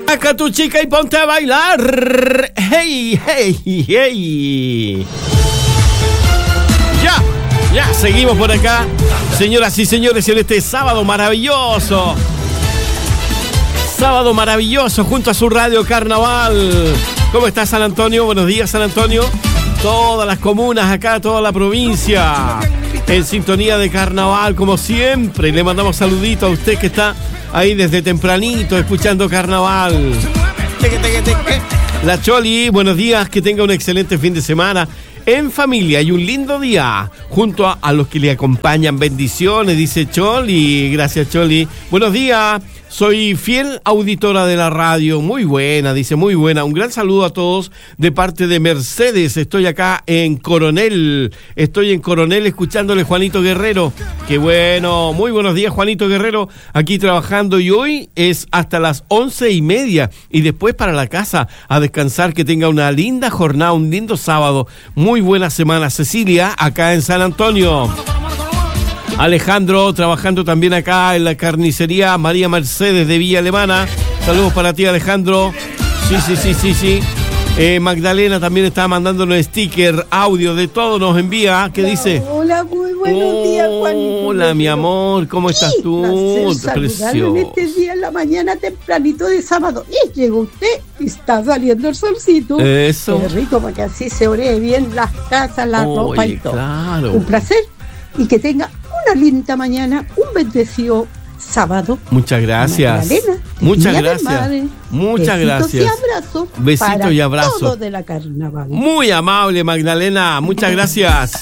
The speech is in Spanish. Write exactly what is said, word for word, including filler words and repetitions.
Saca tu chica y ponte a bailar. Hey, hey, hey. Ya, ya, seguimos por acá. Señoras y señores, en este sábado maravilloso. Sábado maravilloso junto a su radio Carnaval. ¿Cómo está San Antonio? Buenos días, San Antonio. Todas las comunas acá, toda la provincia en sintonía de Carnaval, como siempre. Le mandamos saluditos a usted que está ahí desde tempranito escuchando Carnaval. La Choli, buenos días, que tenga un excelente fin de semana en familia y un lindo día junto a, a los que le acompañan. Bendiciones, dice Choli. Gracias, Choli. Buenos días. Soy fiel auditora de la radio, muy buena, dice, muy buena. Un gran saludo a todos de parte de Mercedes. Estoy acá en Coronel, estoy en Coronel escuchándole Juanito Guerrero. Qué bueno, muy buenos días, Juanito Guerrero, aquí trabajando, y hoy es hasta las once y media y después para la casa a descansar. Que tenga una linda jornada, un lindo sábado, muy buena semana. Cecilia, acá en San Antonio. Alejandro, trabajando también acá en la carnicería María Mercedes de Villa Alemana. Saludos para ti, Alejandro. Sí, sí, sí, sí, sí. Eh, Magdalena también está mandándonos sticker, audio, de todo nos envía. ¿Qué hola, dice? Hola, muy buenos oh, días, Juanito. Hola, mi amor, ¿cómo estás tú? Precioso. En este día, en la mañana, tempranito de sábado. Y llegó usted y está saliendo el solcito. Eso. Qué rico, para que así se oree bien las casas, la Oye, ropa y todo. Claro. Un placer y que tenga una linda mañana, un bendecido sábado. Muchas gracias. Magdalena, Muchas gracias. Muchas Besitos gracias. Y abrazos. Besitos para y abrazos. todo de la Carnaval. Muy amable, Magdalena. Muchas gracias.